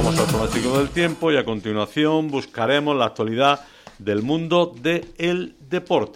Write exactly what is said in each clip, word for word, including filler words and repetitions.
Vamos al pronóstico del tiempo y a continuación buscaremos la actualidad del mundo del deporte.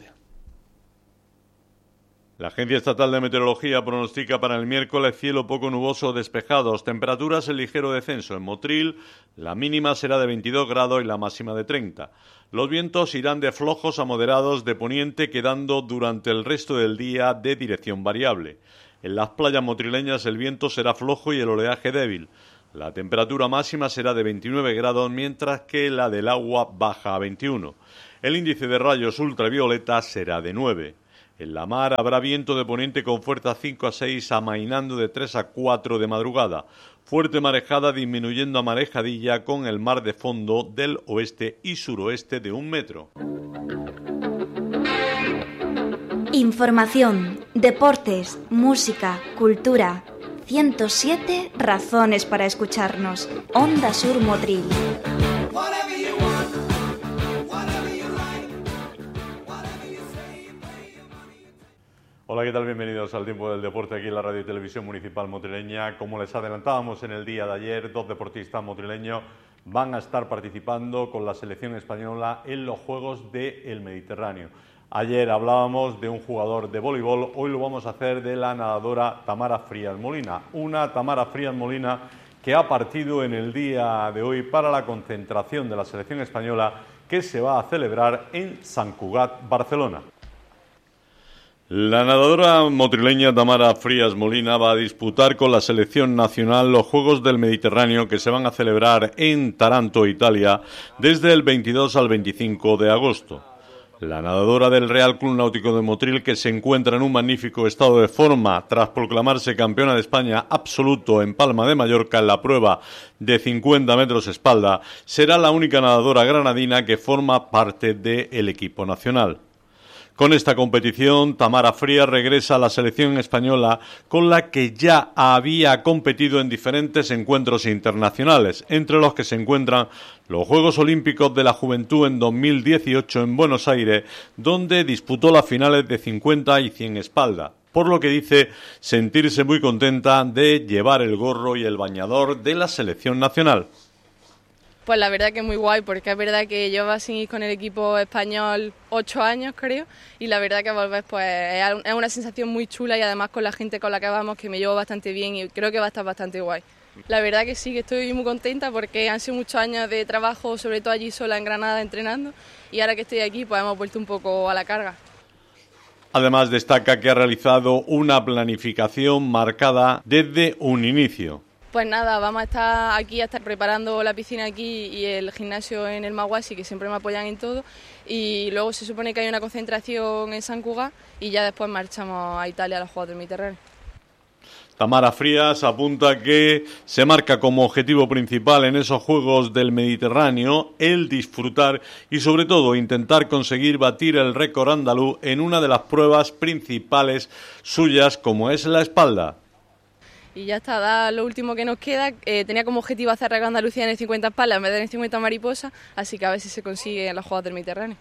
La Agencia Estatal de Meteorología pronostica para el miércoles cielo poco nuboso despejados, temperaturas en ligero descenso. En Motril la mínima será de veintidós grados y la máxima de treinta. Los vientos irán de flojos a moderados de poniente, quedando durante el resto del día de dirección variable. En las playas motrileñas el viento será flojo y el oleaje débil. La temperatura máxima será de veintinueve grados, mientras que la del agua baja a veintiuno. El índice de rayos ultravioleta será de nueve. En la mar habrá viento de poniente con fuerza cinco a seis, amainando de tres a cuatro de madrugada. Fuerte marejada disminuyendo a marejadilla, con el mar de fondo del oeste y suroeste de un metro. Información, deportes, música, cultura. ciento siete razones para escucharnos. Onda Sur Motril. Hola, ¿qué tal? Bienvenidos al Tiempo del Deporte aquí en la Radio y Televisión Municipal Motrileña. Como les adelantábamos en el día de ayer, dos deportistas motrileños van a estar participando con la selección española en los Juegos del Mediterráneo. Ayer hablábamos de un jugador de voleibol, hoy lo vamos a hacer de la nadadora Tamara Frías Molina. Una Tamara Frías Molina que ha partido en el día de hoy para la concentración de la selección española que se va a celebrar en Sant Cugat, Barcelona. La nadadora motrileña Tamara Frías Molina va a disputar con la selección nacional los Juegos del Mediterráneo que se van a celebrar en Taranto, Italia, desde el veintidós al veinticinco de agosto. La nadadora del Real Club Náutico de Motril, que se encuentra en un magnífico estado de forma tras proclamarse campeona de España absoluto en Palma de Mallorca en la prueba de cincuenta metros espalda, será la única nadadora granadina que forma parte del equipo nacional. Con esta competición, Tamara Frías regresa a la selección española, con la que ya había competido en diferentes encuentros internacionales, entre los que se encuentran los Juegos Olímpicos de la Juventud en dos mil dieciocho en Buenos Aires, donde disputó las finales de cincuenta y cien espalda, por lo que dice sentirse muy contenta de llevar el gorro y el bañador de la selección nacional. Pues la verdad que es muy guay, porque es verdad que llevo sin ir con el equipo español ocho años, creo, y la verdad que volver pues es una sensación muy chula, y además con la gente con la que vamos, que me llevo bastante bien y creo que va a estar bastante guay. La verdad que sí, que estoy muy contenta porque han sido muchos años de trabajo, sobre todo allí sola en Granada entrenando, y ahora que estoy aquí pues hemos vuelto un poco a la carga. Además destaca que ha realizado una planificación marcada desde un inicio. Pues nada, vamos a estar aquí, a estar preparando la piscina aquí y el gimnasio en el Maguasi, que siempre me apoyan en todo, y luego se supone que hay una concentración en Sant Cugat y ya después marchamos a Italia a los Juegos del Mediterráneo. Tamara Frías apunta que se marca como objetivo principal en esos Juegos del Mediterráneo el disfrutar y sobre todo intentar conseguir batir el récord andaluz en una de las pruebas principales suyas, como es la espalda. Y ya está, da lo último que nos queda. Eh, tenía como objetivo hacer récord Andalucía en el cincuenta espalda en vez de en el cincuenta mariposa, así que a ver si se consigue en los Juegos del Mediterráneo.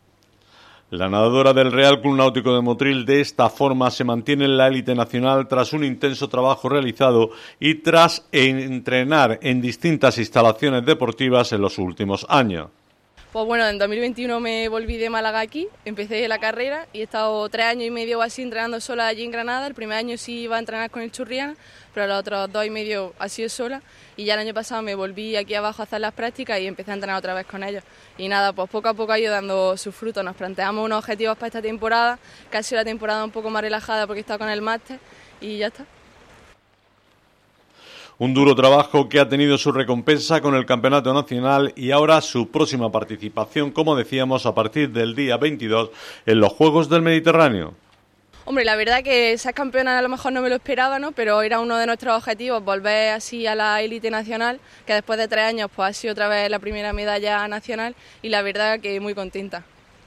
La nadadora del Real Club Náutico de Motril de esta forma se mantiene en la élite nacional tras un intenso trabajo realizado y tras entrenar en distintas instalaciones deportivas en los últimos años. Pues bueno, en dos mil veintiuno me volví de Málaga aquí, empecé la carrera y he estado tres años y medio o así entrenando sola allí en Granada. El primer año sí iba a entrenar con el Churriana, pero los otros dos y medio ha sido sola, y ya el año pasado me volví aquí abajo a hacer las prácticas y empecé a entrenar otra vez con ellos. Y nada, pues poco a poco ha ido dando sus frutos. Nos planteamos unos objetivos para esta temporada, que ha sido la temporada un poco más relajada porque he estado con el máster y ya está. Un duro trabajo que ha tenido su recompensa con el Campeonato Nacional y ahora su próxima participación, como decíamos, a partir del día veintidós en los Juegos del Mediterráneo. Hombre, la verdad que ser campeona a lo mejor no me lo esperaba, ¿no? Pero era uno de nuestros objetivos, volver así a la élite nacional, que después de tres años pues ha sido otra vez la primera medalla nacional, y la verdad que muy contenta.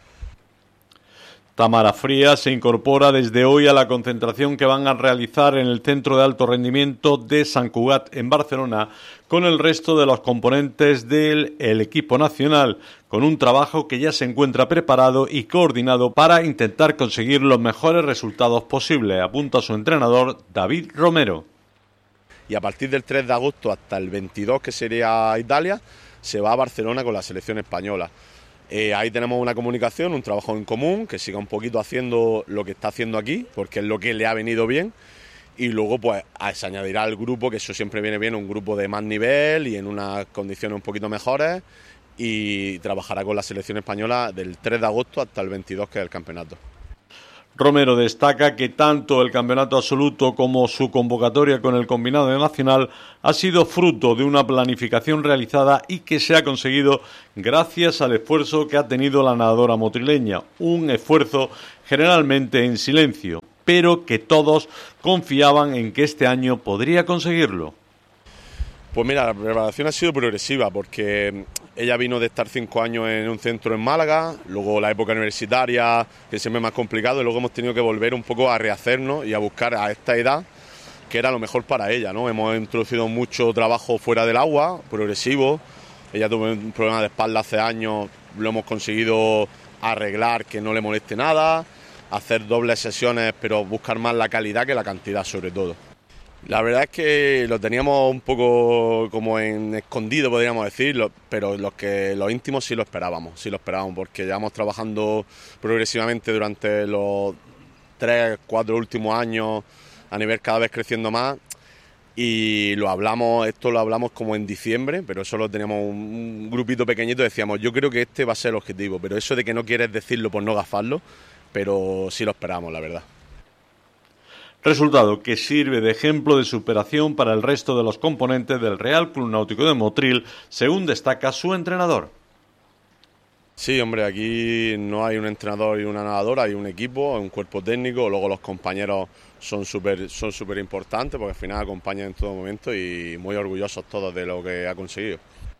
Tamara Frías se incorpora desde hoy a la concentración que van a realizar en el Centro de Alto Rendimiento de Sant Cugat en Barcelona con el resto de los componentes del el equipo nacional, con un trabajo que ya se encuentra preparado y coordinado para intentar conseguir los mejores resultados posibles, apunta su entrenador David Romero. y a partir del tres de agosto hasta el veintidós, que sería Italia, se va a Barcelona con la selección española. Eh, ahí tenemos una comunicación, un trabajo en común, que siga un poquito haciendo lo que está haciendo aquí, porque es lo que le ha venido bien, y luego pues se añadirá al grupo, que eso siempre viene bien, un grupo de más nivel y en unas condiciones un poquito mejores, y trabajará con la selección española del tres de agosto hasta el veintidós, que es el campeonato. Romero destaca que tanto el campeonato absoluto como su convocatoria con el combinado nacional ha sido fruto de una planificación realizada y que se ha conseguido gracias al esfuerzo que ha tenido la nadadora motrileña, un esfuerzo generalmente en silencio, pero que todos confiaban en que este año podría conseguirlo. Pues mira, la preparación ha sido progresiva porque ella vino de estar cinco años en un centro en Málaga, luego la época universitaria, que siempre es más complicado, y luego hemos tenido que volver un poco a rehacernos y a buscar a esta edad que era lo mejor para ella, ¿no? Hemos introducido mucho trabajo fuera del agua, progresivo. Ella tuvo un problema de espalda hace años, lo hemos conseguido arreglar, que no le moleste nada, hacer dobles sesiones, pero buscar más la calidad que la cantidad sobre todo. La verdad es que lo teníamos un poco como en escondido, podríamos decir, pero los que los íntimos sí lo esperábamos, sí lo esperábamos, porque llevamos trabajando progresivamente durante los tres, cuatro últimos años a nivel cada vez creciendo más, y lo hablamos, esto lo hablamos como en diciembre, pero solo teníamos un grupito pequeñito, decíamos, yo creo que este va a ser el objetivo, pero eso de que no quieres decirlo por no gafarlo, pero sí lo esperábamos, la verdad. Resultado que sirve de ejemplo de superación para el resto de los componentes del Real Club Náutico de Motril, según destaca su entrenador. Sí, hombre, aquí no hay un entrenador y una nadadora, hay un equipo, un cuerpo técnico, luego los compañeros son súper son súper importantes porque al final acompañan en todo momento y muy orgullosos todos de lo que ha conseguido.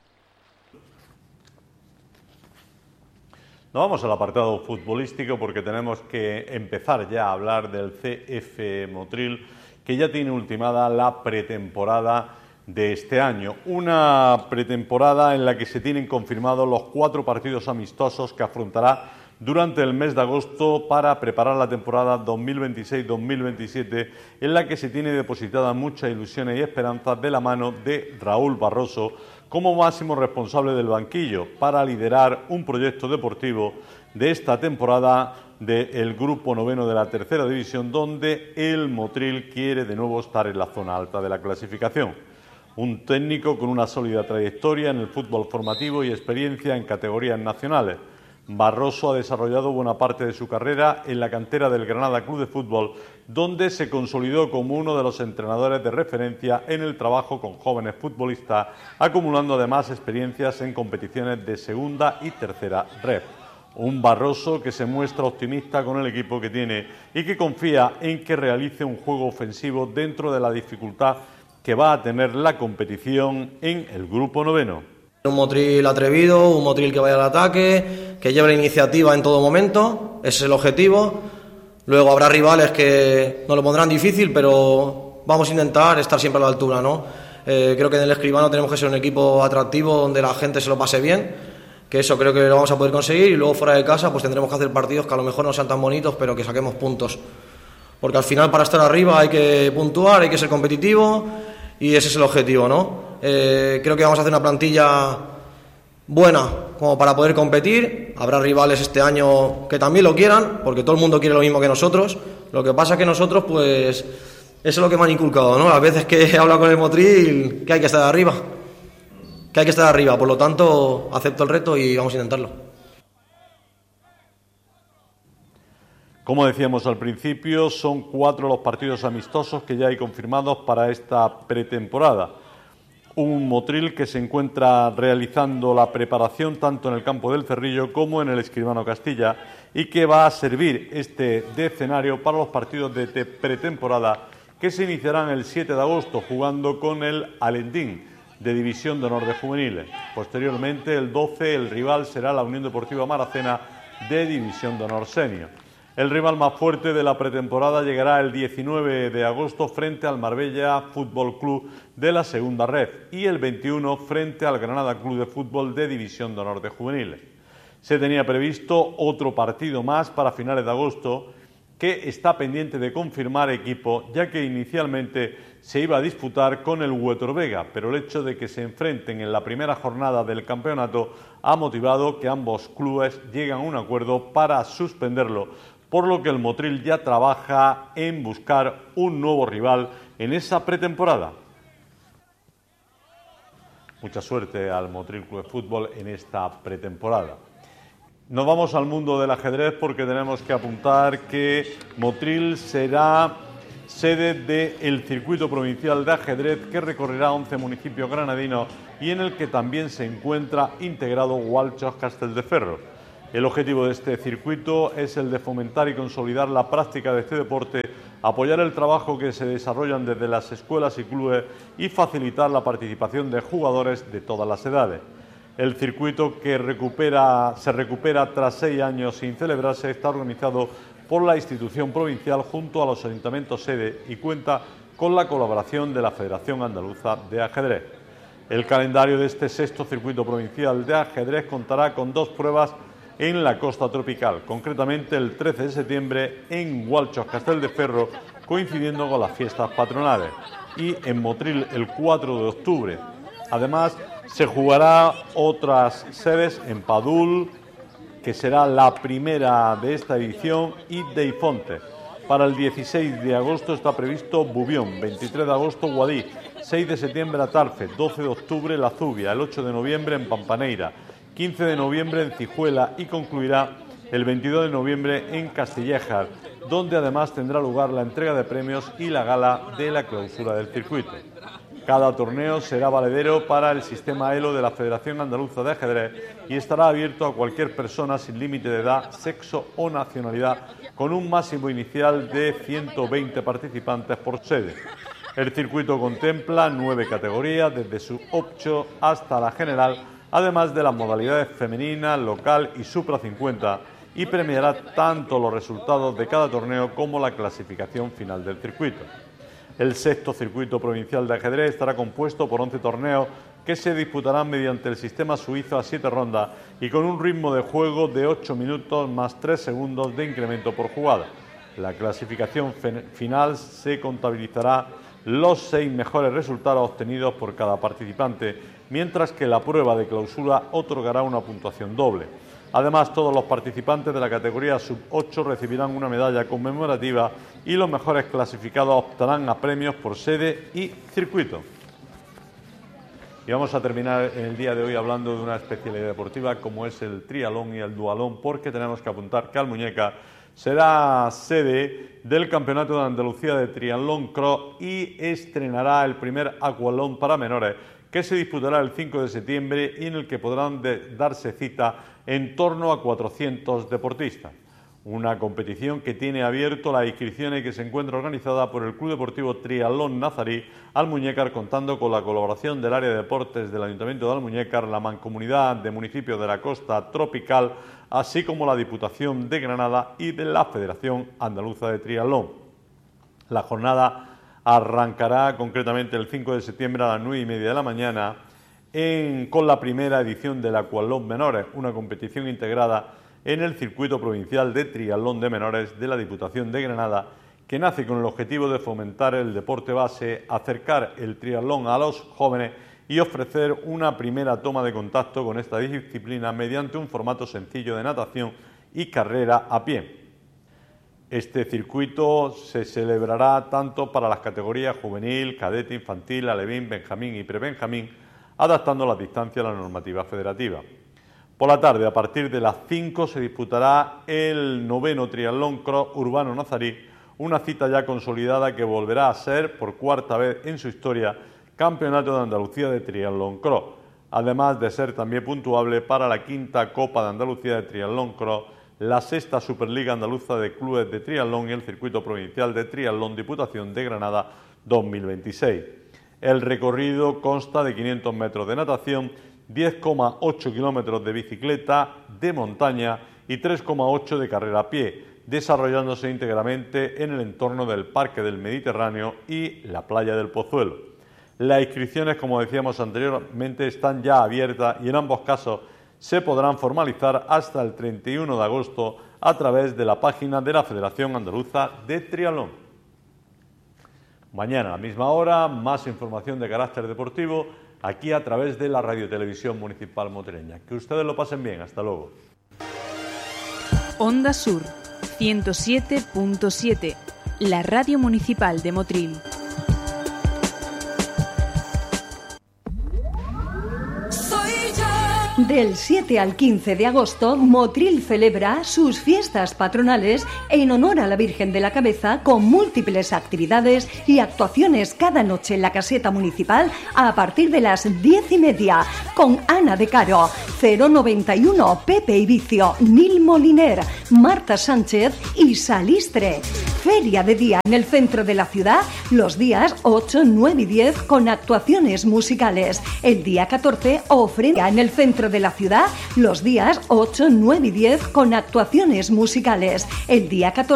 Nos vamos al apartado futbolístico porque tenemos que empezar ya a hablar del C F Motril, que ya tiene ultimada la pretemporada de este año. Una pretemporada en la que se tienen confirmados los cuatro partidos amistosos que afrontará durante el mes de agosto para preparar la temporada dos mil veintiséis dos mil veintisiete, en la que se tiene depositada muchas ilusiones y esperanzas de la mano de Raúl Barroso como máximo responsable del banquillo para liderar un proyecto deportivo de esta temporada del grupo noveno de la tercera división, donde el Motril quiere de nuevo estar en la zona alta de la clasificación. Un técnico con una sólida trayectoria en el fútbol formativo y experiencia en categorías nacionales. Barroso ha desarrollado buena parte de su carrera en la cantera del Granada Club de Fútbol, donde se consolidó como uno de los entrenadores de referencia en el trabajo con jóvenes futbolistas, acumulando además experiencias en competiciones de segunda y tercera red. Un Barroso que se muestra optimista con el equipo que tiene y que confía en que realice un juego ofensivo dentro de la dificultad que va a tener la competición en el grupo noveno. Un Motril atrevido, un Motril que vaya al ataque, que lleve la iniciativa en todo momento, ese es el objetivo. Luego habrá rivales que nos lo pondrán difícil, pero vamos a intentar estar siempre a la altura, ¿no? Eh, creo que en el Escribano tenemos que ser un equipo atractivo donde la gente se lo pase bien, que eso creo que lo vamos a poder conseguir, y luego fuera de casa pues tendremos que hacer partidos que a lo mejor no sean tan bonitos, pero que saquemos puntos. Porque al final para estar arriba hay que puntuar, hay que ser competitivo y ese es el objetivo, ¿no? Eh, creo que vamos a hacer una plantilla buena como para poder competir. Habrá rivales este año que también lo quieran, porque todo el mundo quiere lo mismo que nosotros. Lo que pasa es que nosotros, pues, eso es lo que me han inculcado, ¿no? Las veces que he hablado con el Motril, que hay que estar arriba. Que hay que estar arriba. Por lo tanto, acepto el reto y vamos a intentarlo. Como decíamos al principio, son cuatro los partidos amistosos que ya hay confirmados para esta pretemporada. Un Motril que se encuentra realizando la preparación tanto en el campo del Cerrillo como en el Escribano Castilla y que va a servir este de escenario para los partidos de pretemporada que se iniciarán el siete de agosto jugando con el Alendín de División de Honor de Juveniles. Posteriormente, el doce, el rival será la Unión Deportiva Maracena de División de Honor Senior. El rival más fuerte de la pretemporada llegará el diecinueve de agosto frente al Marbella Fútbol Club de la Segunda Red y el veintiuno frente al Granada Club de Fútbol de División de Honor de Juveniles. Se tenía previsto otro partido más para finales de agosto que está pendiente de confirmar equipo, ya que inicialmente se iba a disputar con el Huetor Vega, pero el hecho de que se enfrenten en la primera jornada del campeonato ha motivado que ambos clubes lleguen a un acuerdo para suspenderlo, por lo que el Motril ya trabaja en buscar un nuevo rival en esa pretemporada. Mucha suerte al Motril Club de Fútbol en esta pretemporada. Nos vamos al mundo del ajedrez porque tenemos que apuntar que Motril será sede del circuito provincial de ajedrez que recorrerá once municipios granadinos y en el que también se encuentra integrado Gualchos Castelldefels. El objetivo de este circuito es el de fomentar y consolidar la práctica de este deporte, apoyar el trabajo que se desarrollan desde las escuelas y clubes y facilitar la participación de jugadores de todas las edades. El circuito, que recupera, se recupera tras seis años sin celebrarse, está organizado por la institución provincial junto a los ayuntamientos sede y cuenta con la colaboración de la Federación Andaluza de Ajedrez. El calendario de este sexto circuito provincial de ajedrez contará con dos pruebas en la costa tropical, concretamente el trece de septiembre en Gualchos Castelldefels, coincidiendo con las fiestas patronales, y en Motril el cuatro de octubre. Además, se jugará otras sedes en Padul, que será la primera de esta edición, y Deifonte. Para el dieciséis de agosto está previsto Bubión, veintitrés de agosto Guadix, seis de septiembre Atarfe, doce de octubre La Zubia, el ocho de noviembre en Pampaneira, quince de noviembre en Cijuela y concluirá el veintidós de noviembre en Castillejas, donde además tendrá lugar la entrega de premios y la gala de la clausura del circuito. Cada torneo será valedero para el sistema ELO de la Federación Andaluza de Ajedrez y estará abierto a cualquier persona sin límite de edad, sexo o nacionalidad, con un máximo inicial de ciento veinte participantes por sede. El circuito contempla nueve categorías, desde sub ocho hasta la general, además de las modalidades femenina, local y supra cincuenta, y premiará tanto los resultados de cada torneo como la clasificación final del circuito. El sexto circuito provincial de ajedrez estará compuesto por once torneos que se disputarán mediante el sistema suizo a siete rondas y con un ritmo de juego de ocho minutos más tres segundos de incremento por jugada. La clasificación final se contabilizará los seis mejores resultados obtenidos por cada participante, mientras que la prueba de clausura otorgará una puntuación doble. Además, todos los participantes de la categoría sub ocho recibirán una medalla conmemorativa y los mejores clasificados optarán a premios por sede y circuito. Y vamos a terminar en el día de hoy hablando de una especialidad deportiva como es el triatlón y el dualón, porque tenemos que apuntar que Almuñécar será sede del Campeonato de Andalucía de Triatlón Cross y estrenará el primer aqualón para menores, que se disputará el cinco de septiembre y en el que podrán de darse cita en torno a cuatrocientos deportistas. Una competición que tiene abierto las inscripciones y que se encuentra organizada por el Club Deportivo Triatlón Nazarí Almuñécar, contando con la colaboración del área de deportes del Ayuntamiento de Almuñécar, la Mancomunidad de Municipios de la Costa Tropical, así como la Diputación de Granada y de la Federación Andaluza de Triatlón. La jornada arrancará concretamente el cinco de septiembre a las nueve y media de la mañana en, con la primera edición del Aqualón Menores, una competición integrada en el circuito provincial de triatlón de menores de la Diputación de Granada, que nace con el objetivo de fomentar el deporte base, acercar el triatlón a los jóvenes y ofrecer una primera toma de contacto con esta disciplina mediante un formato sencillo de natación y carrera a pie. Este circuito se celebrará tanto para las categorías juvenil, cadete, infantil, alevín, benjamín y prebenjamín, adaptando las distancias a la normativa federativa. Por la tarde, a partir de las cinco, se disputará el noveno Triatlón Cross Urbano Nazarí, una cita ya consolidada que volverá a ser, por cuarta vez en su historia, Campeonato de Andalucía de Triatlón Cross, además de ser también puntuable para la quinta Copa de Andalucía de Triatlón Cross, la sexta Superliga Andaluza de Clubes de Triatlón y el Circuito Provincial de Triatlón Diputación de Granada dos mil veintiséis. El recorrido consta de quinientos metros de natación, diez coma ocho kilómetros de bicicleta de montaña y tres coma ocho de carrera a pie, desarrollándose íntegramente en el entorno del Parque del Mediterráneo y la playa del Pozuelo. Las inscripciones, como decíamos anteriormente, están ya abiertas y en ambos casos se podrán formalizar hasta el treinta y uno de agosto a través de la página de la Federación Andaluza de Triatlón. Mañana a la misma hora, más información de carácter deportivo aquí a través de la Radio Televisión Municipal Motrileña. Que ustedes lo pasen bien. Hasta luego. Onda Sur, ciento siete punto siete, la radio municipal de Motril. Del siete al quince de agosto, Motril celebra sus fiestas patronales en honor a la Virgen de la Cabeza, con múltiples actividades y actuaciones cada noche en la caseta municipal a partir de las diez y media, con Ana de Caro, cero noventa y uno, Pepe Ibicio, Nil Moliner, Marta Sánchez y Salistre. Feria de día en el centro de la ciudad, los días ocho, nueve y diez, con actuaciones musicales. El día catorce, ofrenda en el centro de la ciudad, los días ocho, nueve y diez, con actuaciones musicales. El día catorce